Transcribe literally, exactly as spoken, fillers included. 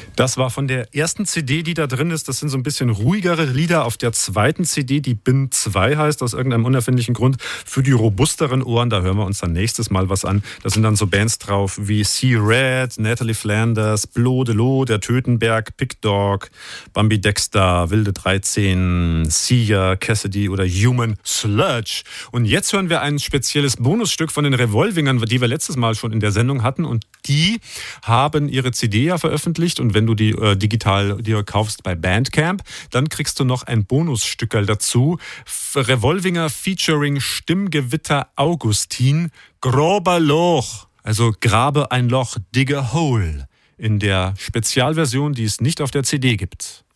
Das war von der ersten C D, die da drin ist. Das sind so ein bisschen ruhigere Lieder. Auf der zweiten C D, die Bin zwei heißt, aus irgendeinem unerfindlichen Grund, für die robusteren Ohren. Da hören wir uns dann nächstes Mal was an. Da sind dann so Bands drauf wie Sea Red, Natalie Flanders, Blo de Lo, Der Tötenberg, Pig Dog, Bambi Dexter, Wilde dreizehn, Sia, Cassidy oder Human Sludge. Und jetzt hören wir ein spezielles Bonusstück von den Revolvingern, die wir letztes Mal schon in der Sendung hatten. Und die haben ihre C D ja veröffentlicht. Und wenn du die äh, digital dir kaufst bei Bandcamp, dann kriegst du noch ein Bonusstückerl dazu. Revolvinger featuring Stimmgewitter Augustin, Grober Loch, also grabe ein Loch, dig a hole, in der Spezialversion, die es nicht auf der C D gibt.